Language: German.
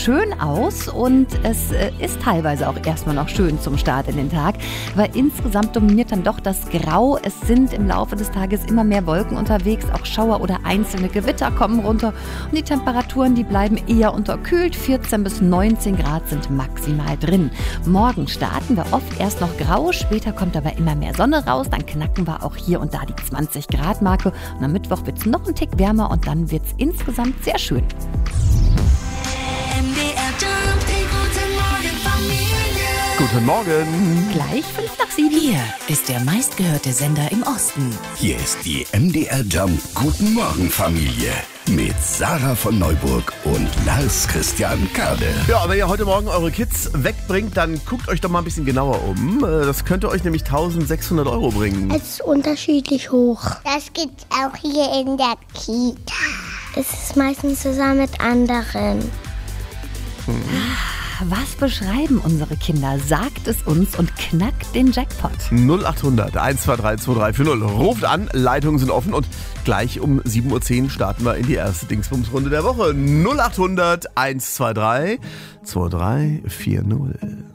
schön aus und es ist teilweise auch erstmal noch schön zum Start in den Tag. Aber insgesamt dominiert dann doch das Grau. Es sind im Laufe des Tages immer mehr Wolken unterwegs. Auch Schauer oder einzelne Gewitter kommen runter. Und die Temperaturen, die bleiben eher unterkühlt. 14 bis 19 Grad sind maximal drin. Morgen starten wir oft erst noch grau. Später kommt aber immer mehr Sonne raus. Dann knacken wir auch hier und da die 20 Grad Marke. Und am Mittwoch wird es noch ein Tick wärmer und dann wird es insgesamt sehr schön. Guten Morgen. Gleich 5:07. Hier ist der meistgehörte Sender im Osten. Hier ist die MDR Jump Guten Morgen Familie mit Sarah von Neuburg und Lars Christian Kade. Ja, wenn ihr heute Morgen eure Kids wegbringt, dann guckt euch doch mal ein bisschen genauer um. Das könnte euch nämlich 1.600 € bringen. Es ist unterschiedlich hoch. Das gibt's auch hier in der Kita. Es ist meistens zusammen mit anderen. Was beschreiben unsere Kinder? Sagt es uns und knackt den Jackpot. 0800 123 2340. Ruft an, Leitungen sind offen und gleich um 7:10 Uhr starten wir in die erste Dingsbums-Runde der Woche. 0800 123 2340.